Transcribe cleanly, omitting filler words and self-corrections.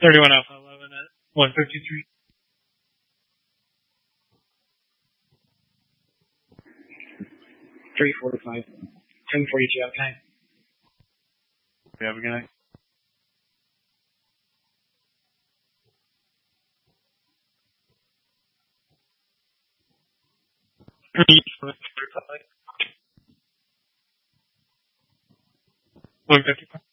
31 Alpha 11 at 153. $345. 1042 okay. We have a good night. $155.